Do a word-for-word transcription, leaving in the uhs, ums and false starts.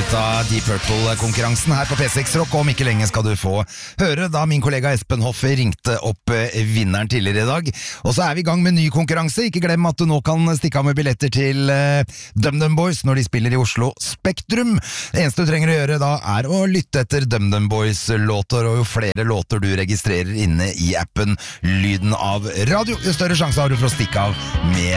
fortsatt av Deep Purple-konkurransen her på P seks Rock, og om ikke lenge skal du få høre da min kollega Espen Hoff ringte opp vinneren tidligere i dag. Og så er vi i gang med ny konkurranse. Ikke glem at du nå kan stikke av med billetter til uh, DumDum Boys når de spiller i Oslo Spektrum. Det eneste du trenger å gjøre da er å lytte etter DumDum Boys låter, og jo flere låter du registrerer inne i appen Lyden av Radio, jo større sjanse har du for å stikke av med